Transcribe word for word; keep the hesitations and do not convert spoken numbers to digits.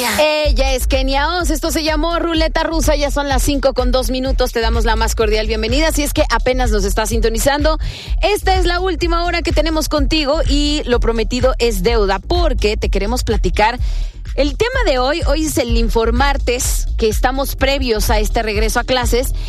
Ella es Kenia Oz, esto se llamó Ruleta Rusa, ya son las cinco con dos minutos, te damos la más cordial bienvenida, si es que apenas nos estás sintonizando, esta es la última hora que tenemos contigo y lo prometido es deuda, porque te queremos platicar. El tema de hoy, hoy es el Informartes, que estamos previos a este regreso a clases